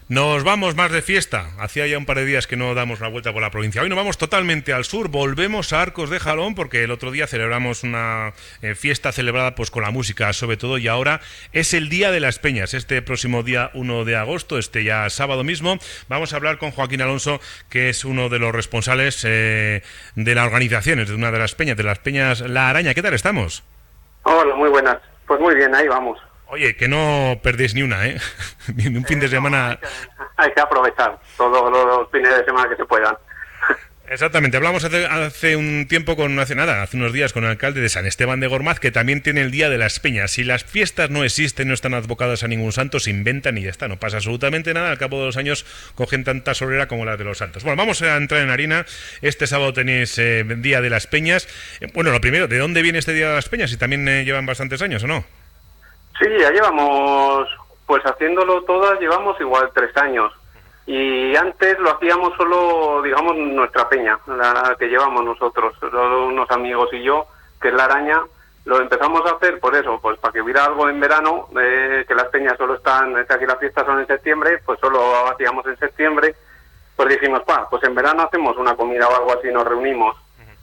Nos vamos más de fiesta. Hacía ya un par de días que no damos la vuelta por la provincia. Hoy nos vamos totalmente al sur. Volvemos a Arcos de Jalón porque el otro día celebramos una fiesta celebrada pues con la música sobre todo, y ahora es el Día de las Peñas. Este próximo día 1 de agosto, ya sábado mismo, vamos a hablar con Joaquín Alonso, que es uno de los responsables de la organización de una de las peñas La Araña. ¿Qué tal estamos? Hola, muy buenas. Pues muy bien, ahí vamos. Oye, que no perdéis ni una, ¿eh? Ni un fin de semana. No, hay que aprovechar todos los fines de semana que se puedan. Exactamente, hablamos hace un tiempo hace unos días con el alcalde de San Esteban de Gormaz, que también tiene el Día de las Peñas. Si las fiestas no existen, no están advocadas a ningún santo, se inventan y ya está, no pasa absolutamente nada. Al cabo de los años cogen tanta solera como las de los santos. Bueno, vamos a entrar en harina. Este sábado tenéis Día de las Peñas. Bueno, lo primero, ¿de dónde viene este Día de las Peñas? ¿Y también llevan bastantes años o no? Sí, ya llevamos, pues haciéndolo todas, llevamos igual 3 años. Y antes lo hacíamos solo, digamos, nuestra peña, la que llevamos nosotros, unos amigos y yo, que es La Araña. Lo empezamos a hacer por eso, pues para que hubiera algo en verano, que las peñas solo están, que aquí las fiestas son en septiembre, pues solo hacíamos en septiembre. Pues dijimos, pues en verano hacemos una comida o algo así, nos reunimos.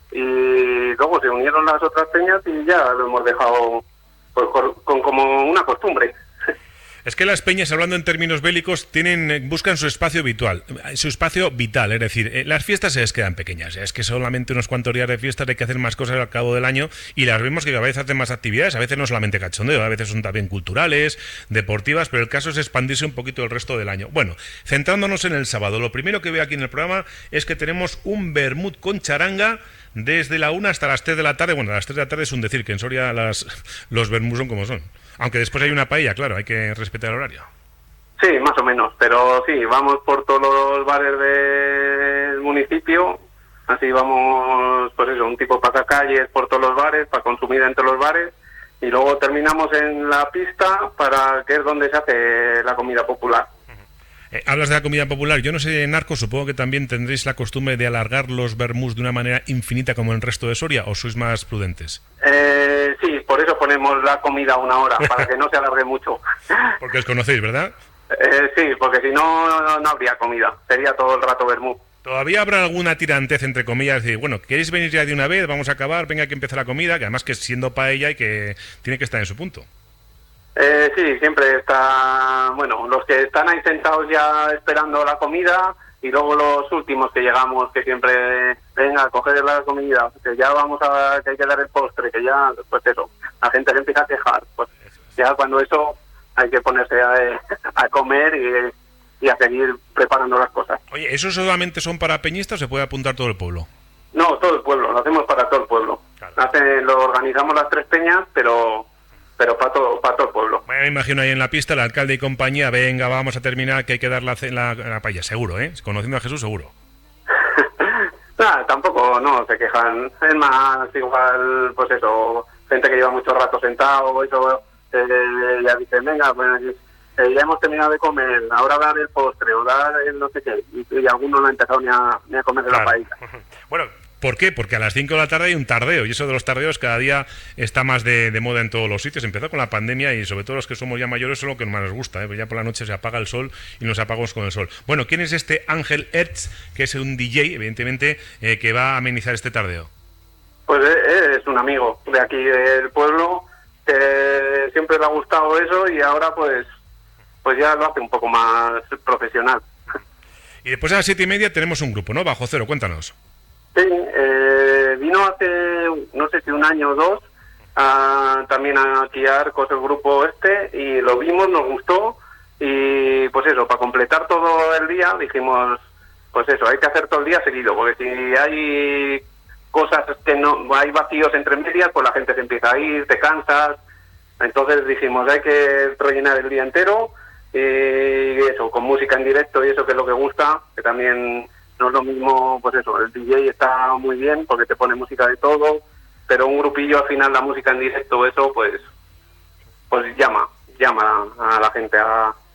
Y luego se unieron las otras peñas y ya lo hemos dejado pues con como una costumbre. Es que las peñas, hablando en términos bélicos, buscan su espacio vital, es decir, las fiestas se les quedan pequeñas, es que solamente unos cuantos días de fiestas, hay que hacer más cosas al cabo del año, y las vemos que cada vez hacen más actividades, a veces no solamente cachondeo, a veces son también culturales, deportivas, pero el caso es expandirse un poquito el resto del año. Bueno, centrándonos en el sábado, lo primero que veo aquí en el programa es que tenemos un vermut con charanga desde la 1 hasta las 3 de la tarde. Bueno, a las 3 de la tarde es un decir, que en Soria los vermuts son como son. Aunque después hay una paella, claro, hay que respetar el horario. Sí, más o menos, pero sí, vamos por todos los bares del municipio, así vamos, pues eso, un tipo pasacalles por todos los bares, para consumir entre los bares, y luego terminamos en la pista, que es donde se hace la comida popular. Hablas de la comida popular. Yo no sé, en Arcos, supongo que también tendréis la costumbre de alargar los vermús de una manera infinita como en el resto de Soria, ¿o sois más prudentes? Sí, por eso ponemos la comida a 1 hora, para que no se alargue mucho. Porque os conocéis, ¿verdad? Sí, porque si no, no habría comida, sería todo el rato vermú. ¿Todavía habrá alguna tirantez, entre comillas, de, bueno, ¿queréis venir ya de una vez? Vamos a acabar, venga que empieza la comida, que además que siendo paella y que tiene que estar en su punto? Sí, siempre está, bueno, los que están ahí sentados ya esperando la comida, y luego los últimos que llegamos, que siempre, venga, a coger la comida, que ya que hay que dar el postre, que ya, pues eso, la gente se empieza a quejar, pues ya cuando eso hay que ponerse a comer y a seguir preparando las cosas. Oye, ¿eso solamente son para peñistas o se puede apuntar todo el pueblo? No, todo el pueblo, lo hacemos para todo el pueblo. Claro. Lo organizamos las 3 peñas, pero para todo el pueblo. Bueno, me imagino ahí en la pista el alcalde y compañía, venga, vamos a terminar, que hay que dar la paella, seguro, ¿eh? Conociendo a Jesús, seguro. Tampoco, no, se quejan. Es más, igual, pues eso, gente que lleva mucho rato sentado, eso, ya dicen, venga, pues ya hemos terminado de comer, ahora dar el postre, o dar el no sé qué, y algunos no han empezado ni a comer de la paella. Bueno, ¿por qué? Porque a las 5 de la tarde hay un tardeo, y eso de los tardeos cada día está más de moda en todos los sitios. Empezó con la pandemia y sobre todo los que somos ya mayores, eso es lo que más nos gusta, ¿eh? Pues ya por la noche se apaga el sol y nos apagamos con el sol. Bueno, ¿quién es este Ángel Hertz, que es un DJ, evidentemente, que va a amenizar este tardeo? Pues es un amigo de aquí del pueblo, que siempre le ha gustado eso, y ahora pues ya lo hace un poco más profesional. Y después a las 7:30 tenemos un grupo, ¿no? Bajo Cero, cuéntanos. Sí, vino hace, no sé si 1 año o 2, también aquí a Arcos el grupo y lo vimos, nos gustó, y pues eso, para completar todo el día dijimos, pues eso, hay que hacer todo el día seguido, porque si hay cosas que no, hay vacíos entre medias, pues la gente se empieza a ir, te cansas, entonces dijimos, hay que rellenar el día entero, y eso, con música en directo y eso, que es lo que gusta, que también no es lo mismo, pues eso, el DJ está muy bien porque te pone música de todo, pero un grupillo al final, la música en directo, eso pues llama a la gente a